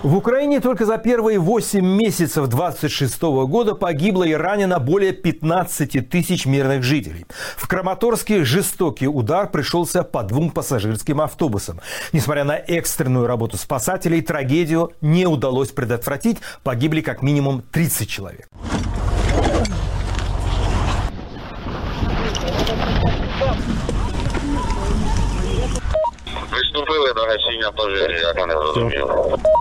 В Украине только за первые 8 месяцев 2026 года погибло и ранено более 15 тысяч мирных жителей. В Краматорске жестокий удар пришелся по 2 пассажирским автобусам. Несмотря на экстренную работу спасателей, трагедию не удалось предотвратить. Погибли как минимум 30 человек. Приступили до гасіння пожежі, як вони зрозуміли.